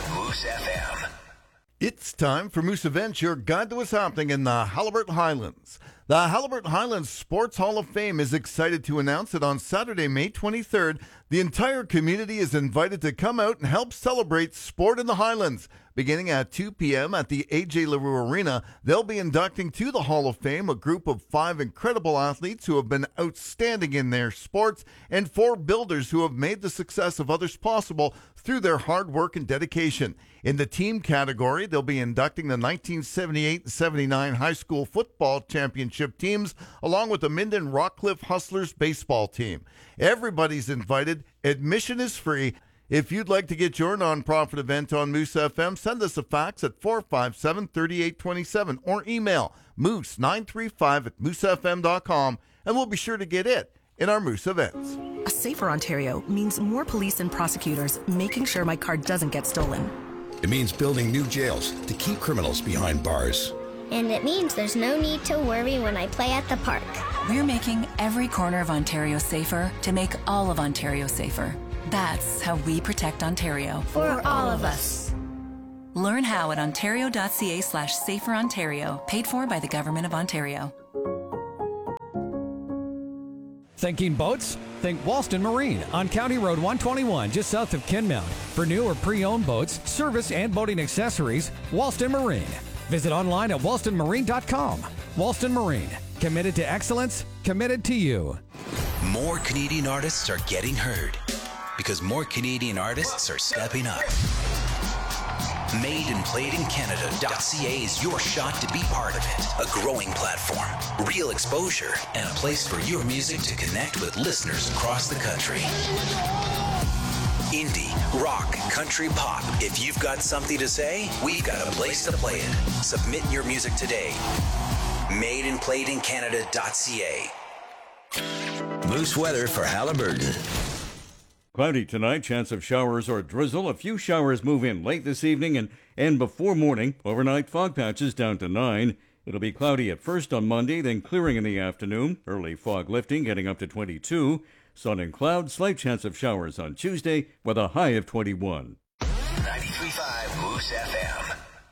93.5 Moose FM. It's time for Moose Events, your guide to what's happening in the Halliburton Highlands. The Halliburton Highlands Sports Hall of Fame is excited to announce that on Saturday, May 23rd, the entire community is invited to come out and help celebrate sport in the Highlands. Beginning at 2 p.m. at the A.J. LaRue Arena, they'll be inducting to the Hall of Fame a group of 5 incredible athletes who have been outstanding in their sports and 4 builders who have made the success of others possible through their hard work and dedication. In the team category, they'll be inducting the 1978-79 high school football championship teams, along with the Minden Rockcliffe Hustlers baseball team. Everybody's invited. Admission is free. If you'd like to get your nonprofit event on Moose FM, send us a fax at 457-3827 or email moose935@moosefm.com, and we'll be sure to get it in our Moose Events. A safer Ontario means more police and prosecutors making sure my car doesn't get stolen. It means building new jails to keep criminals behind bars. And it means there's no need to worry when I play at the park. We're making every corner of Ontario safer to make all of Ontario safer. That's how we protect Ontario. For all of us. Learn how at ontario.ca/saferontario, paid for by the Government of Ontario. Thinking boats? Think Walston Marine on County Road 121, just south of Kinmount. For new or pre-owned boats, service and boating accessories, Walston Marine. Visit online at walstonmarine.com. Walston Marine, committed to excellence, committed to you. More Canadian artists are getting heard because more Canadian artists are stepping up. MadeandPlayedInCanada.ca is your shot to be part of it. A growing platform, real exposure, and a place for your music to connect with listeners across the country. Indie, rock, country, pop. If you've got something to say, we've got a place to play it. Submit your music today. MadeandPlayedInCanada.ca. Moose weather for Halliburton. Cloudy tonight, chance of showers or drizzle. A few showers move in late this evening and before morning. Overnight fog patches down to 9. It'll be cloudy at first on Monday, then clearing in the afternoon. Early fog lifting, getting up to 22. Sun and clouds, slight chance of showers on Tuesday with a high of 21. 93.5 Moose FM.